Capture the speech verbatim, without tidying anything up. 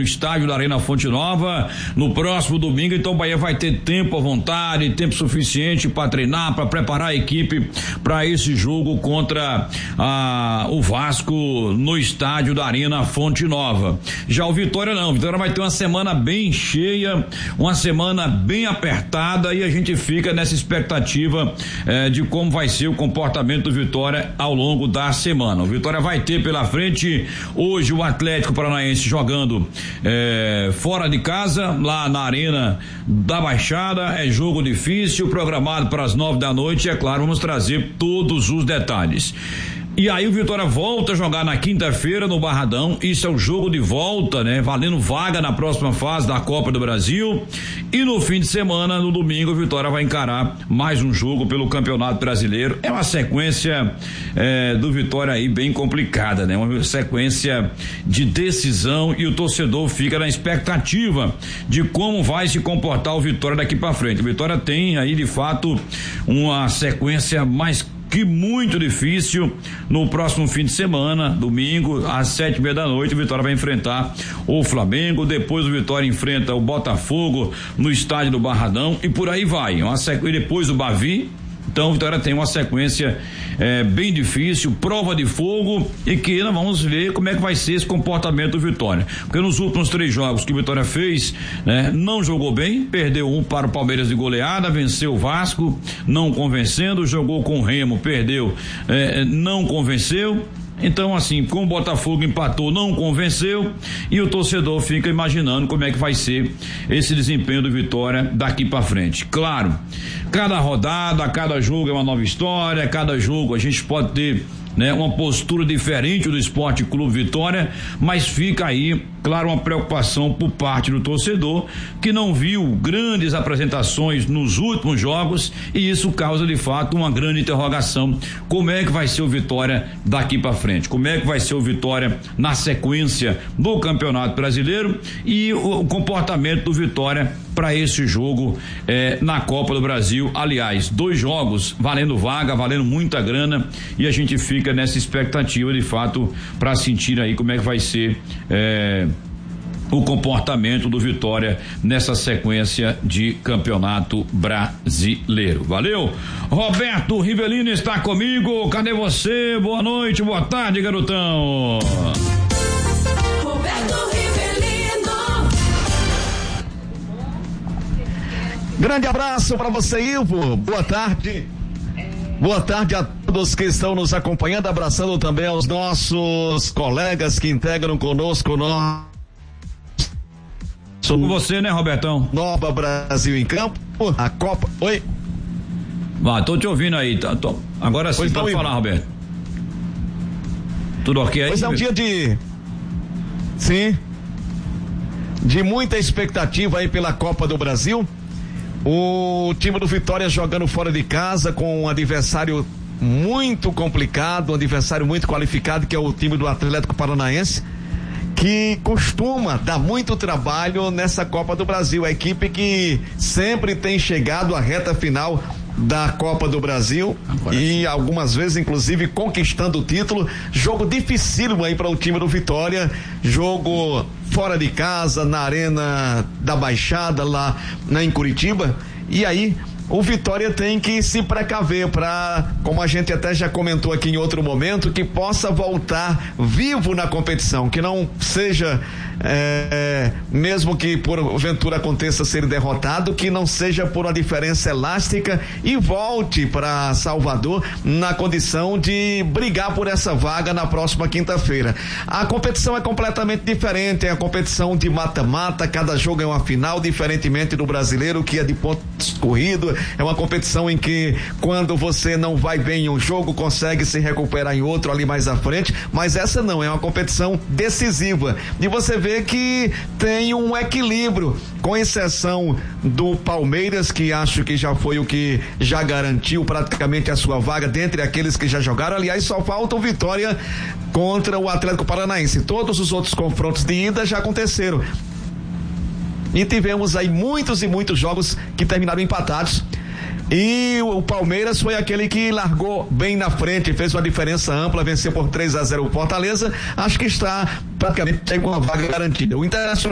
no estádio da Arena Fonte Nova no próximo domingo. Então o Bahia vai ter tempo à vontade, tempo suficiente para treinar, para preparar a equipe para esse jogo contra a, o Vasco no estádio da Arena Fonte Nova. Já o Vitória não, o Vitória vai ter uma semana bem cheia, uma semana bem apertada, e a gente fica nessa expectativa eh, de como vai ser o comportamento do Vitória ao longo da semana. O Vitória vai ter pela frente hoje o Atlético Paranaense jogando eh, fora de casa, lá na Arena da Baixada. É jogo difícil, programado para as nove da noite, e é claro, vamos trazer todos os detalhes. E aí o Vitória volta a jogar na quinta-feira no Barradão. Isso é o jogo de volta, né? Valendo vaga na próxima fase da Copa do Brasil. E no fim de semana, no domingo, o Vitória vai encarar mais um jogo pelo Campeonato Brasileiro. É uma sequência é, do Vitória aí bem complicada, né? Uma sequência de decisão, e o torcedor fica na expectativa de como vai se comportar o Vitória daqui para frente. O Vitória tem aí de fato uma sequência mais que muito difícil. No próximo fim de semana, domingo, às sete e meia da noite, o Vitória vai enfrentar o Flamengo. Depois o Vitória enfrenta o Botafogo no estádio do Barradão, e por aí vai. Uma sequ... E depois o Bavi. Então o Vitória tem uma sequência é, bem difícil, prova de fogo, e que nós vamos ver como é que vai ser esse comportamento do Vitória. Porque nos últimos três jogos que o Vitória fez, né, não jogou bem, perdeu um para o Palmeiras de goleada, venceu o Vasco, não convencendo, jogou com o Remo, perdeu, é, não convenceu. Então, assim, como o Botafogo empatou, não convenceu, e o torcedor fica imaginando como é que vai ser esse desempenho do Vitória daqui para frente. Claro, cada rodada, cada jogo é uma nova história, cada jogo a gente pode ter, né, uma postura diferente do Esporte Clube Vitória, mas fica aí, claro, uma preocupação por parte do torcedor, que não viu grandes apresentações nos últimos jogos, e isso causa de fato uma grande interrogação: como é que vai ser o Vitória daqui para frente, como é que vai ser o Vitória na sequência do Campeonato Brasileiro, e o, o comportamento do Vitória para esse jogo eh, na Copa do Brasil. Aliás, dois jogos valendo vaga, valendo muita grana, e a gente fica nessa expectativa de fato para sentir aí como é que vai ser eh, o comportamento do Vitória nessa sequência de Campeonato Brasileiro. Valeu? Roberto Rivelino está comigo. Cadê você? Boa noite, boa tarde, garotão. Roberto Rivelino. Grande abraço para você, Ivo. Boa tarde. Boa tarde a todos que estão nos acompanhando, abraçando também aos nossos colegas que integram conosco nós. Com você, né, Robertão? Nova Brasil em Campo, a Copa. Oi? Vai, tô te ouvindo aí, tá, tô. Agora sim, pois pode falar, Roberto. Tudo ok aí? Pois é um dia de... Sim. De muita expectativa aí pela Copa do Brasil. O time do Vitória jogando fora de casa com um adversário muito complicado, um adversário muito qualificado, que é o time do Atlético Paranaense, que costuma dar muito trabalho nessa Copa do Brasil. A equipe que sempre tem chegado à reta final da Copa do Brasil. Agora e sim, algumas vezes inclusive conquistando o título. Jogo dificílimo aí para o time do Vitória, jogo fora de casa, na Arena da Baixada, lá na, em Curitiba. E aí o Vitória tem que se precaver para, como a gente até já comentou aqui em outro momento, que possa voltar vivo na competição, que não seja, é, mesmo que porventura aconteça ser derrotado, que não seja por uma diferença elástica, e volte para Salvador na condição de brigar por essa vaga na próxima quinta-feira. A competição é completamente diferente, é a competição de mata-mata, cada jogo é uma final, diferentemente do brasileiro, que é de pontos corridos. É uma competição em que, quando você não vai bem em um jogo, consegue se recuperar em outro ali mais à frente, mas essa não, é uma competição decisiva, e você vê que tem um equilíbrio, com exceção do Palmeiras, que acho que já foi o que já garantiu praticamente a sua vaga dentre aqueles que já jogaram. Aliás, só falta o Vitória contra o Atlético Paranaense. Todos os outros confrontos de ida já aconteceram. E tivemos aí muitos e muitos jogos que terminaram empatados. E o Palmeiras foi aquele que largou bem na frente, fez uma diferença ampla, venceu por três a zero o Fortaleza. Acho que está praticamente com uma vaga garantida. O Internacional